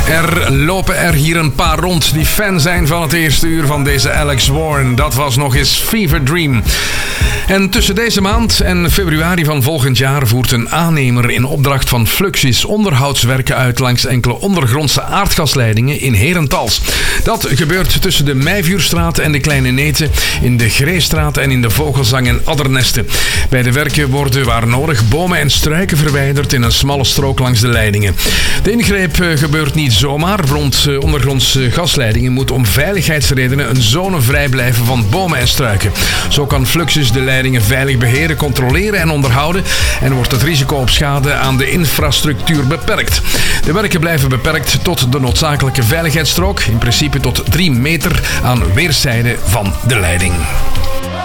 Er lopen er hier een paar rond die fan zijn van het eerste uur van deze Alex Warren. Dat was nog eens Fever Dream. En tussen deze maand en februari van volgend jaar voert een aannemer in opdracht van Fluxys onderhoudswerken uit langs enkele ondergrondse aardgasleidingen in Herentals. Dat gebeurt tussen de Meivuurstraat en de Kleine Neten, in de Greestraat en in de Vogelzang en Addernesten. Bij de werken worden waar nodig bomen en struiken verwijderd in een smalle strook langs de leidingen. De ingreep gebeurt niet zomaar. Rond ondergrondse gasleidingen moet om veiligheidsredenen een zone vrij blijven van bomen en struiken. Zo kan Fluxys de leidingen veilig beheren, controleren en onderhouden en wordt het risico op schade aan de infrastructuur beperkt. De werken blijven beperkt tot de noodzakelijke veiligheidsstrook, in principe tot 3 meter aan weerszijden van de leiding.